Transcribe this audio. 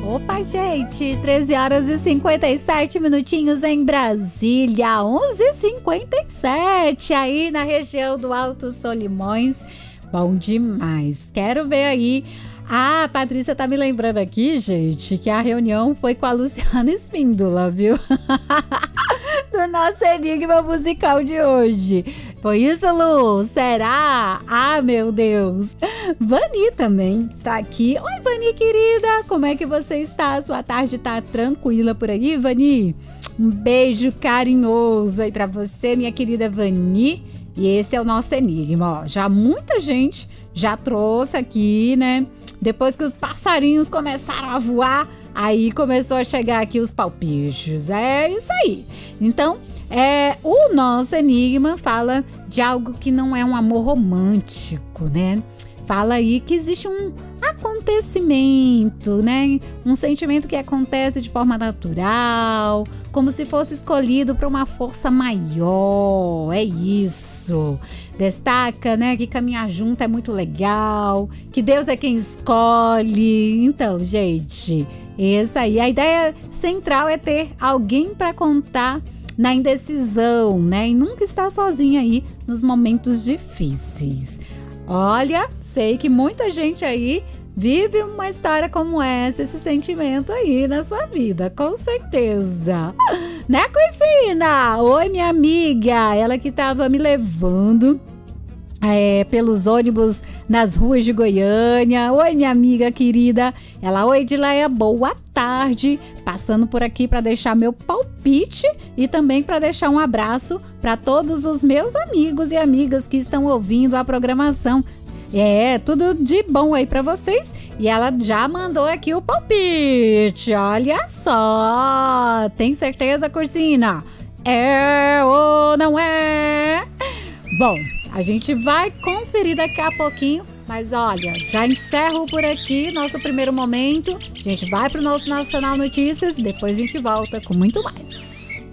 Opa, gente, 13 horas e 57 minutinhos em Brasília, 11h57 aí na região do Alto Solimões. Bom demais. Quero ver aí. A Patrícia tá me lembrando aqui, gente, que a reunião foi com a Luciana Espíndola, viu? Do nosso enigma musical de hoje. Foi isso, Lu? Será? Ah, meu Deus. Vani também tá aqui. Oi, Vani, querida. Como é que você está? Sua tarde tá tranquila por aí, Vani? Um beijo carinhoso aí pra você, minha querida Vani. E esse é o nosso enigma, ó. Já muita gente já trouxe aqui, né? Depois que os passarinhos começaram a voar, aí começou a chegar aqui os palpites. É isso aí. Então, o nosso enigma fala de algo que não é um amor romântico, né? Fala aí que existe um acontecimento, né? Um sentimento que acontece de forma natural, como se fosse escolhido por uma força maior. É isso. Destaca, né, que caminhar junto é muito legal, que Deus é quem escolhe. Então, gente, essa aí, a ideia central é ter alguém para contar na indecisão, né? E nunca estar sozinha aí nos momentos difíceis. Olha, sei que muita gente aí vive uma história como essa, esse sentimento aí na sua vida, com certeza. Né, Cursina? Oi, minha amiga, ela que estava me levando pelos ônibus nas ruas de Goiânia. Oi, minha amiga querida. Ela, oi, Edileia, boa tarde. Passando por aqui para deixar meu palpite e também para deixar um abraço para todos os meus amigos e amigas que estão ouvindo a programação. Tudo de bom aí para vocês. E ela já mandou aqui o palpite. Olha só. Tem certeza, Cursina? É ou não é? Bom, a gente vai conferir daqui a pouquinho, mas olha, já encerro por aqui nosso primeiro momento. A gente vai para o nosso Nacional Notícias, depois a gente volta com muito mais.